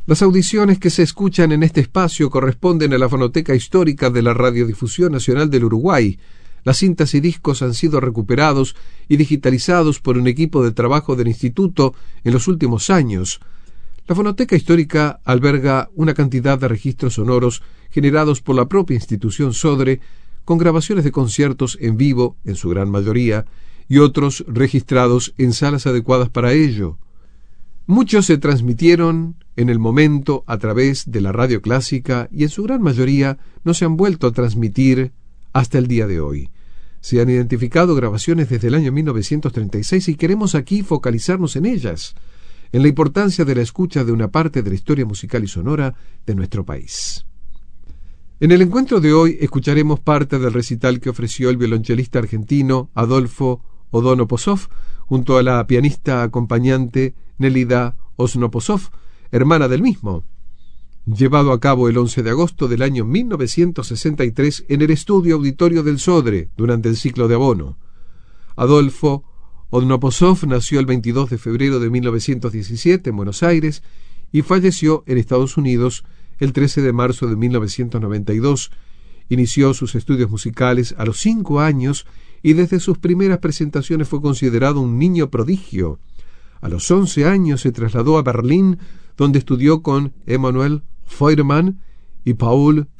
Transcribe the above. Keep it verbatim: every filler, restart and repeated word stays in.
Las audiciones que se escuchan en este espacio corresponden a la fonoteca histórica de la Radiodifusión Nacional del Uruguay. Las cintas y discos han sido recuperados y digitalizados por un equipo de trabajo del Instituto en los últimos años. La fonoteca histórica alberga una cantidad de registros sonoros generados por la propia institución Sodre, con grabaciones de conciertos en vivo, en su gran mayoría, y otros registrados en salas adecuadas para ello. Muchos se transmitieron en el momento a través de la radio clásica y en su gran mayoría no se han vuelto a transmitir hasta el día de hoy. Se han identificado grabaciones desde el año mil novecientos treinta y seis y queremos aquí focalizarnos en ellas, en la importancia de la escucha de una parte de la historia musical y sonora de nuestro país. En el encuentro de hoy escucharemos parte del recital que ofreció el violonchelista argentino Adolfo Odonoposov junto a la pianista acompañante Nelida Osnoposov, hermana del mismo, llevado a cabo el once de agosto del año mil novecientos sesenta y tres en el estudio auditorio del Sodre durante el ciclo de abono. Adolfo Odonoposov nació el veintidós de febrero de mil novecientos diecisiete en Buenos Aires y falleció en Estados Unidos el trece de marzo de mil novecientos noventa y dos. Inició sus estudios musicales a los cinco años y desde sus primeras presentaciones fue considerado un niño prodigio. A los once años se trasladó a Berlín, donde estudió con Emanuel Feuermann y Paul